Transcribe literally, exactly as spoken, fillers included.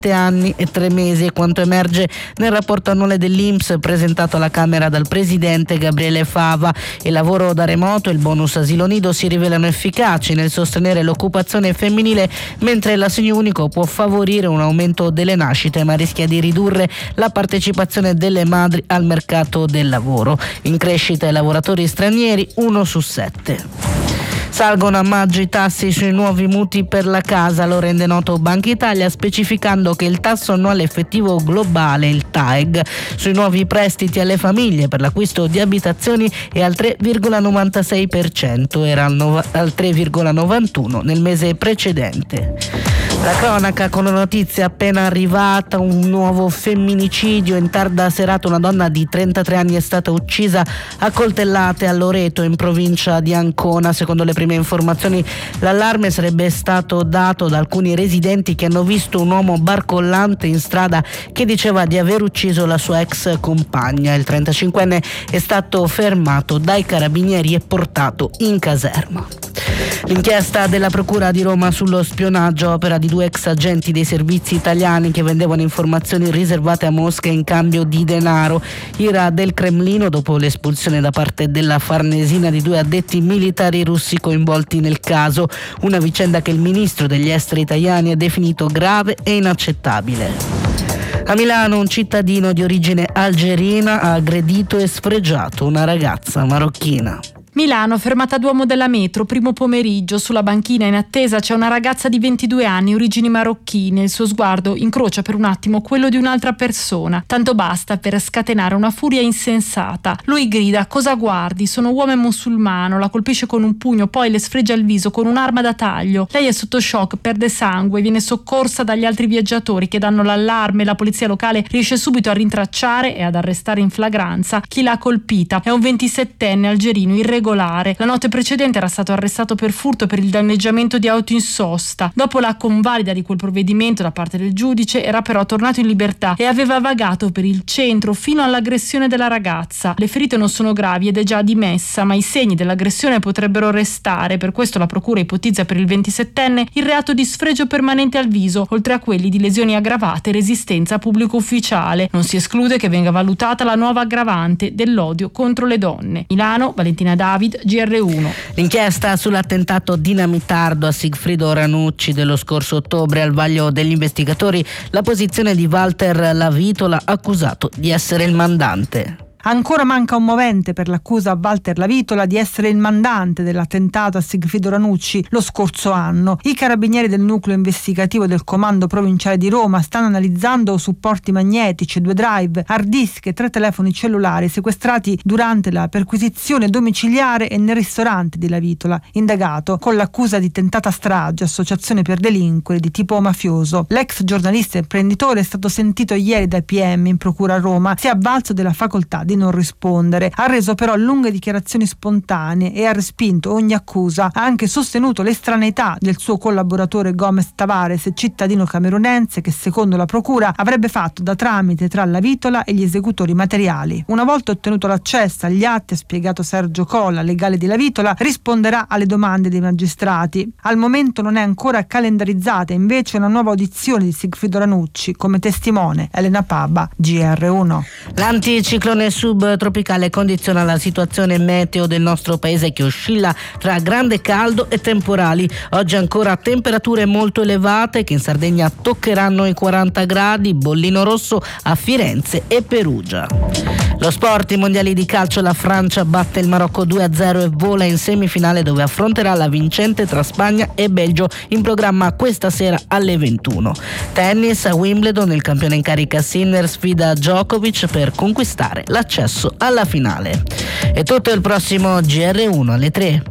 anni e tre mesi, è quanto emerge nel rapporto annuale dell'I N P S presentato alla Camera dal presidente Gabriele Fava. Il lavoro da remoto e il bonus asilo nido si rivelano efficaci nel sostenere l'occupazione femminile, mentre l'assegno unico può favorire un aumento delle nascite ma rischia di ridurre la partecipazione delle madri al mercato del lavoro. In crescita i lavoratori stranieri, uno su sette. Salgono a maggio i tassi sui nuovi mutui per la casa, lo rende noto Banca Italia, specificando che il tasso annuale effettivo globale, il T A E G, sui nuovi prestiti alle famiglie per l'acquisto di abitazioni è al tre virgola novantasei per cento, era al, no- al tre virgola novantuno nel mese precedente. La cronaca con una notizia appena arrivata: un nuovo femminicidio. In tarda serata una donna di trentatré anni è stata uccisa a coltellate a Loreto, in provincia di Ancona. Secondo le prime informazioni l'allarme sarebbe stato dato da alcuni residenti che hanno visto un uomo barcollante in strada che diceva di aver ucciso la sua ex compagna. Il trentacinquenne è stato fermato dai carabinieri e portato in caserma. L'inchiesta della Procura di Roma sullo spionaggio, opera di due ex agenti dei servizi italiani che vendevano informazioni riservate a Mosca in cambio di denaro. Ira del Cremlino dopo l'espulsione da parte della Farnesina di due addetti militari russi coinvolti nel caso, una vicenda che il ministro degli esteri italiani ha definito grave e inaccettabile. A Milano un cittadino di origine algerina ha aggredito e sfregiato una ragazza marocchina. Milano, fermata Duomo della metro, primo pomeriggio. Sulla banchina in attesa c'è una ragazza di ventidue anni, origini marocchine. Il suo sguardo incrocia per un attimo quello di un'altra persona. Tanto basta per scatenare una furia insensata. Lui grida: "Cosa guardi? Sono uomo e musulmano". La colpisce con un pugno, poi le sfregia il viso con un'arma da taglio. Lei è sotto shock, perde sangue, viene soccorsa dagli altri viaggiatori che danno l'allarme. La polizia locale riesce subito a rintracciare e ad arrestare in flagranza chi l'ha colpita. È un ventisettenne algerino irregolare. La notte precedente era stato arrestato per furto per il danneggiamento di auto in sosta. Dopo la convalida di quel provvedimento da parte del giudice era però tornato in libertà e aveva vagato per il centro fino all'aggressione della ragazza. Le ferite non sono gravi ed è già dimessa, ma i segni dell'aggressione potrebbero restare. Per questo la procura ipotizza per il ventisettenne il reato di sfregio permanente al viso, oltre a quelli di lesioni aggravate e resistenza a pubblico ufficiale. Non si esclude che venga valutata la nuova aggravante dell'odio contro le donne. Milano, Valentina David, G R uno. L'inchiesta sull'attentato dinamitardo a Sigfrido Ranucci dello scorso ottobre, al vaglio degli investigatori la posizione di Walter Lavitola, accusato di essere il mandante. Ancora manca un movente per l'accusa a Walter Lavitola di essere il mandante dell'attentato a Sigfrido Ranucci lo scorso anno. I carabinieri del nucleo investigativo del comando provinciale di Roma stanno analizzando supporti magnetici, due drive, hard disk e tre telefoni cellulari sequestrati durante la perquisizione domiciliare e nel ristorante di Lavitola, indagato con l'accusa di tentata strage, associazione per delinquere di tipo mafioso. L'ex giornalista e imprenditore è stato sentito ieri dai P M in procura a Roma, si è avvalso della facoltà di non rispondere. Ha reso però lunghe dichiarazioni spontanee e ha respinto ogni accusa. Ha anche sostenuto l'estraneità del suo collaboratore Gomez Tavares, cittadino camerunense che secondo la procura avrebbe fatto da tramite tra Lavitola e gli esecutori materiali. Una volta ottenuto l'accesso agli atti, ha spiegato Sergio Colla, legale di Lavitola, risponderà alle domande dei magistrati. Al momento non è ancora calendarizzata invece una nuova audizione di Sigfrido Ranucci come testimone. Elena Paba, G R uno. L'anticiclone subtropicale condiziona la situazione meteo del nostro paese, che oscilla tra grande caldo e temporali. Oggi ancora temperature molto elevate che in Sardegna toccheranno i quaranta gradi, bollino rosso a Firenze e Perugia. Lo sport, i mondiali di calcio, la Francia batte il Marocco due a zero e vola in semifinale, dove affronterà la vincente tra Spagna e Belgio, in programma questa sera alle ventuno. Tennis, a Wimbledon il campione in carica Sinner sfida Djokovic per conquistare l'accesso alla finale. È tutto, il prossimo G R uno alle tre.